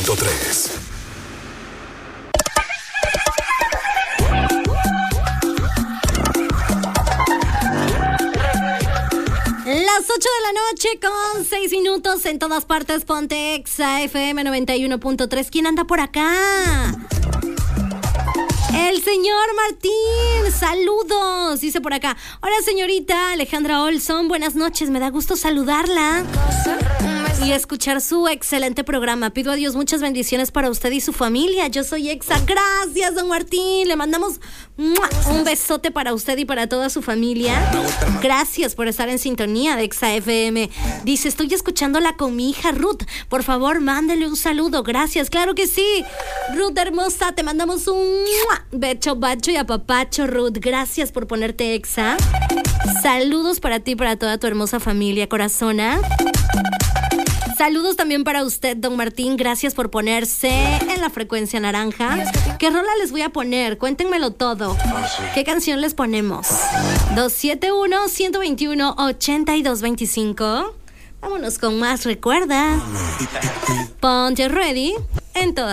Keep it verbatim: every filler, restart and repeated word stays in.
punto tres. Las ocho de la noche con seis minutos en todas partes. Ponte Exa F M noventa y uno punto tres. ¿Quién anda por acá? El señor Martín, saludos, dice por acá. Hola señorita Alejandra Olson, buenas noches, me da gusto saludarla y escuchar su excelente programa. Pido a Dios muchas bendiciones para usted y su familia. Yo soy Exa. Gracias, don Martín. Le mandamos ¡mua! Un besote para usted y para toda su familia. Gracias por estar en sintonía de Exa F M. Dice, estoy escuchándola con mi hija Ruth. Por favor, mándele un saludo. Gracias, claro que sí. Ruth hermosa, te mandamos un ¡mua! Becho, bacho y apapacho, Ruth. Gracias por ponerte Exa. Saludos para ti y para toda tu hermosa familia, corazona. Saludos también para usted, don Martín. Gracias por ponerse en la frecuencia naranja. ¿Qué rola les voy a poner? Cuéntenmelo todo. ¿Qué canción les ponemos? dos siete uno, uno dos uno, ocho dos dos cinco. Vámonos con más, recuerda. Ponte ready en todas.